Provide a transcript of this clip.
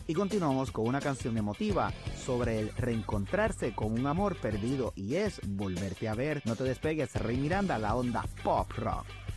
Y continuamos con una canción emotiva sobre el reencontrarse con un amor perdido y es volverte a ver. No te despegues, Rey Miranda, la onda pop rock.